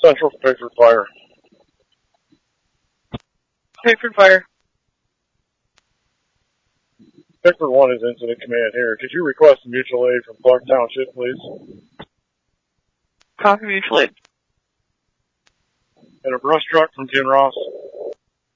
Central for Pickford Fire. Pickford Fire. Pickford 1 is incident command here. Could you request a mutual aid from Clark Township, please? Copy mutual aid. And a brush truck from Ken Ross.